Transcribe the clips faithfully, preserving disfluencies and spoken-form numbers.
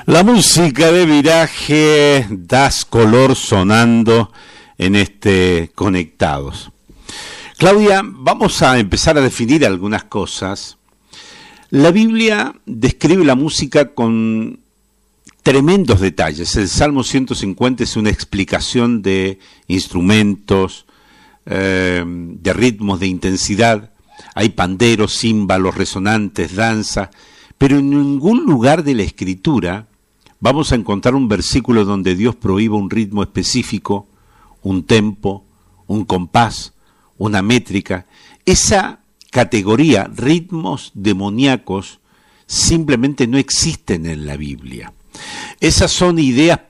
La música de Viraje, Das Color sonando en este Conectados. Claudia, vamos a empezar a definir algunas cosas. La Biblia describe la música con tremendos detalles. El Salmo ciento cincuenta es una explicación de instrumentos, eh, de ritmos, de intensidad. Hay panderos, címbalos, resonantes, danza, pero en ningún lugar de la Escritura vamos a encontrar un versículo donde Dios prohíba un ritmo específico, un tempo, un compás, una métrica. Esa categoría, ritmos demoníacos, simplemente no existen en la Biblia. Esas son ideas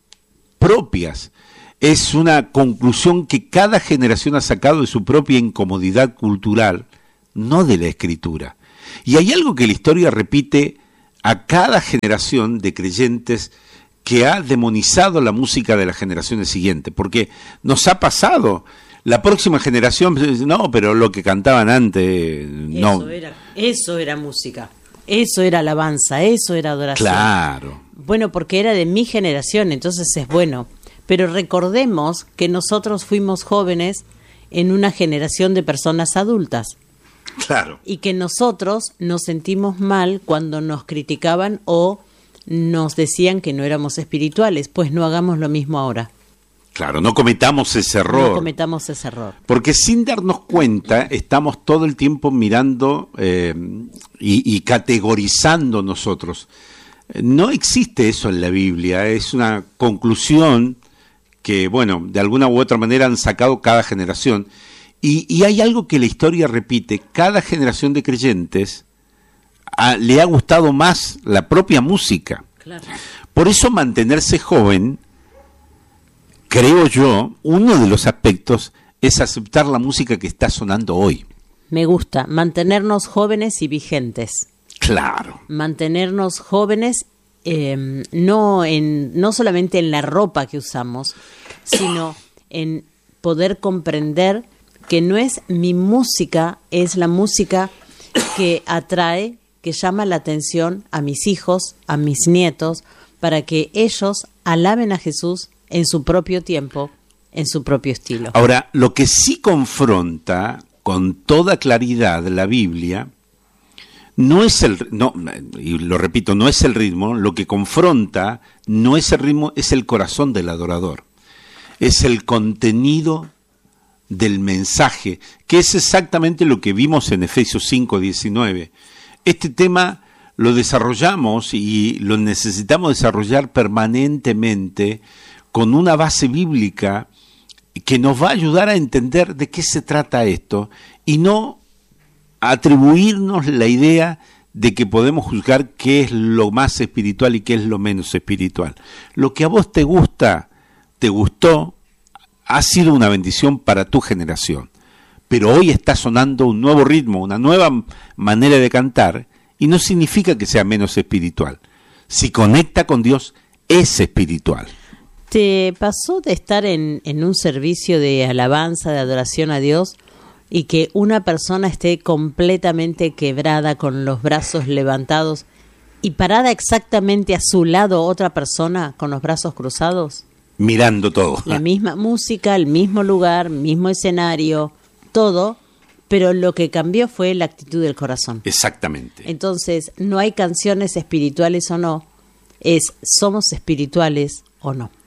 propias. Es una conclusión que cada generación ha sacado de su propia incomodidad cultural, no de la Escritura. Y hay algo que la historia repite a cada generación de creyentes que ha demonizado la música de las generaciones siguientes, porque nos ha pasado. La próxima generación, no, pero lo que cantaban antes, no. Eso era, eso era música, eso era alabanza, eso era adoración. Claro. Bueno, porque era de mi generación, entonces es bueno. Pero recordemos que nosotros fuimos jóvenes en una generación de personas adultas. Claro. Y que nosotros nos sentimos mal cuando nos criticaban o nos decían que no éramos espirituales, pues no hagamos lo mismo ahora. Claro, no cometamos ese error. No cometamos ese error. Porque sin darnos cuenta, estamos todo el tiempo mirando eh, y, y categorizando nosotros. No existe eso en la Biblia, es una conclusión que, bueno, de alguna u otra manera han sacado cada generación. Y, y hay algo que la historia repite, cada generación de creyentes a, le ha gustado más la propia música. Claro. Por eso mantenerse joven, creo yo, uno de los aspectos es aceptar la música que está sonando hoy. Me gusta, mantenernos jóvenes y vigentes. Claro. Mantenernos jóvenes eh, no, en, no solamente en la ropa que usamos, sino en poder comprender que no es mi música, es la música que atrae, que llama la atención a mis hijos, a mis nietos, para que ellos alaben a Jesús en su propio tiempo, en su propio estilo. Ahora, lo que sí confronta con toda claridad la Biblia, no es el, no, y lo repito, no es el ritmo, lo que confronta no es el ritmo, es el corazón del adorador, es el contenido del mensaje, que es exactamente lo que vimos en Efesios cinco diecinueve. Este tema lo desarrollamos y lo necesitamos desarrollar permanentemente con una base bíblica que nos va a ayudar a entender de qué se trata esto y no atribuirnos la idea de que podemos juzgar qué es lo más espiritual y qué es lo menos espiritual. Lo que a vos te gusta, te gustó, ha sido una bendición para tu generación, pero hoy está sonando un nuevo ritmo, una nueva manera de cantar, y no significa que sea menos espiritual. Si conecta con Dios, es espiritual. ¿Te pasó de estar en, en un servicio de alabanza, de adoración a Dios, y que una persona esté completamente quebrada, con los brazos levantados, y parada exactamente a su lado otra persona con los brazos cruzados? Mirando todo. La misma música, el mismo lugar, mismo escenario, todo, pero lo que cambió fue la actitud del corazón. Exactamente. Entonces, no hay canciones espirituales o no, es somos espirituales o no.